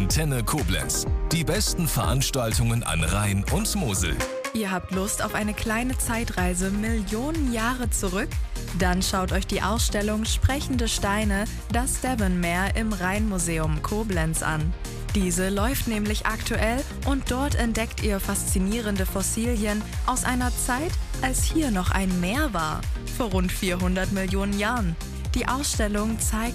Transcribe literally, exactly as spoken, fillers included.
Antenne Koblenz. Die besten Veranstaltungen an Rhein und Mosel. Ihr habt Lust auf eine kleine Zeitreise Millionen Jahre zurück? Dann schaut euch die Ausstellung Sprechende Steine, das Devonmeer im Rheinmuseum Koblenz an. Diese läuft nämlich aktuell und dort entdeckt ihr faszinierende Fossilien aus einer Zeit, als hier noch ein Meer war, vor rund vierhundert Millionen Jahren. Die Ausstellung zeigt